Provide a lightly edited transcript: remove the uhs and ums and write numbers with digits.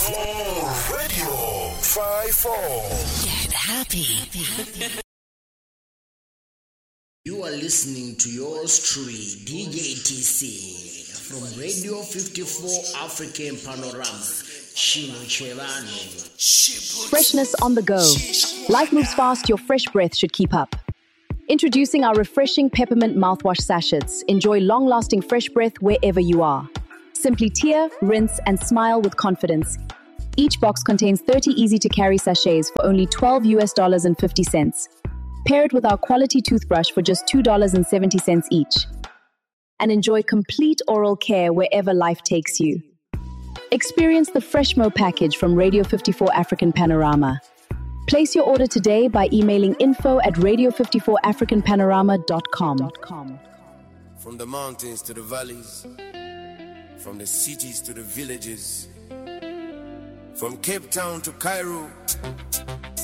Radio 54. Get happy. You are listening to yours truly, DJ TC, from Radio 54 African Panorama. Freshness on the go. Life moves fast, your fresh breath should keep up. Introducing our refreshing peppermint mouthwash sachets. Enjoy long-lasting fresh breath wherever you are. Simply tear, rinse, and smile with confidence. Each box contains 30 easy-to-carry sachets for only $12.50. Pair it with our quality toothbrush for just $2.70 each. And enjoy complete oral care wherever life takes you. Experience the Freshmo package from Radio 54 African Panorama. Place your order today by emailing info@radio54africanpanorama.com. From the mountains to the valleys, from the cities to the villages, from Cape Town to Cairo,